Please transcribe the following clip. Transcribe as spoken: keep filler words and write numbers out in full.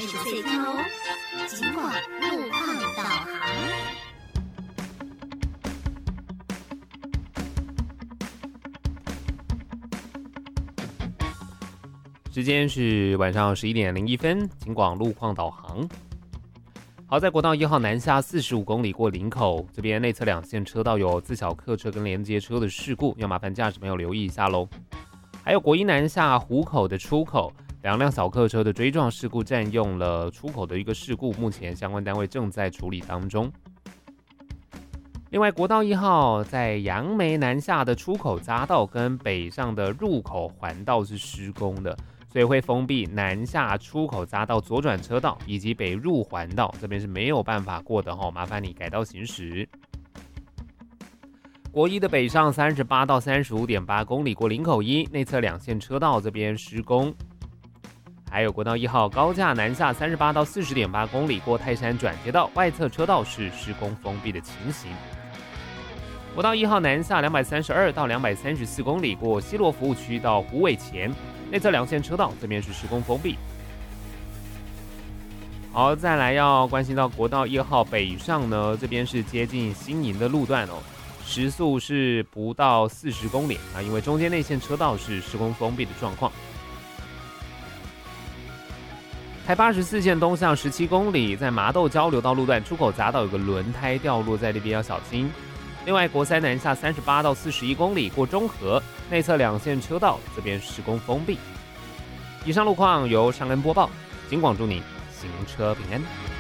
十岁天哦。尽管路况导航。 时间是晚上十一点零一分，警广路况导航。好，在国道一号南下四十五公里过林口，这边内侧两线车道有自小客车跟连接车的事故，要麻烦驾驶朋友留意一下咯。还有国一南下湖口的出口，两辆小客车的追撞事故占用了出口的一个事故，目前相关单位正在处理当中。另外，国道一号在杨梅南下的出口匝道跟北上的入口环道是施工的，所以会封闭南下出口匝道左转车道以及北入环道，这边是没有办法过的齁，麻烦你改道行驶。国一的北上三十八到三十五点八公里过林口一，内侧两线车道这边施工。还有国道一号高架南下三十八到四十点八公里过泰山转接道，外侧车道是施工封闭的情形。国道一号南下两百三十二到两百三十四公里过西螺服务区到虎尾前，内侧两线车道这边是施工封闭。好，再来要关心到国道一号北上呢，这边是接近新营的路段哦，时速是不到四十公里啊，因为中间内线车道是施工封闭的状况。台八十四线东向十七公里，在麻豆交流道路段出口匝道有个轮胎掉落，在那边要小心。另外，国三南下三十八到四十一公里过中和，内侧两线车道这边施工封闭。以上路况由尚恩播报，警广祝您行车平安。